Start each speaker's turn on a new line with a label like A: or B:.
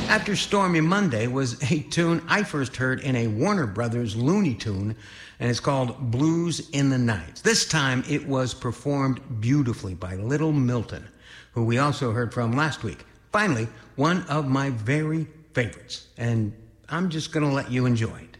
A: After Stormy Monday was a tune I first heard in a Warner Brothers Looney Tune, and it's called Blues in the Night. This time it was performed beautifully by Little Milton, who we also heard from last week. Finally, one of my very favorites, and I'm just going to let you enjoy it.